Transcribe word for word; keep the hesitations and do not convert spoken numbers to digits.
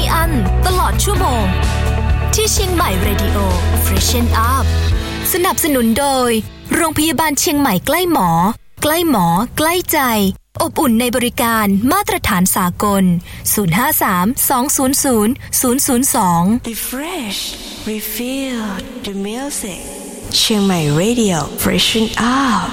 อั้นตลอดชั่วโมงที่เชียงใหม่ Radio Freshen Up สนับสนุนโดยโรงพยาบาลเชียงใหม่ใกล้หมอใกล้หมอใกล้ใจอบอุ่นในบริการมาตรฐานสากลศูนย์ ห้า สาม สอง ศูนย์ ศูนย์ ศูนย์ ศูนย์ สอง Refresh Refill the music เชียงใหม่ Radio Freshen Up